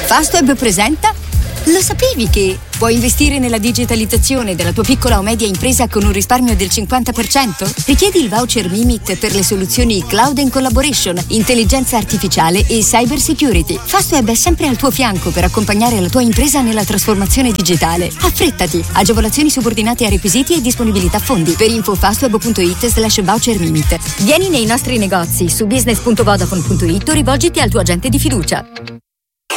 Fastweb presenta. Lo sapevi che puoi investire nella digitalizzazione della tua piccola o media impresa con un risparmio del 50%? Richiedi il voucher Mimit per le soluzioni Cloud and Collaboration, intelligenza artificiale e cyber security. Fastweb è sempre al tuo fianco per accompagnare la tua impresa nella trasformazione digitale. Affrettati! Agevolazioni subordinate a requisiti e disponibilità fondi. Per info fastweb.it/voucher Mimit. Vieni nei nostri negozi su business.vodafone.it o rivolgiti al tuo agente di fiducia.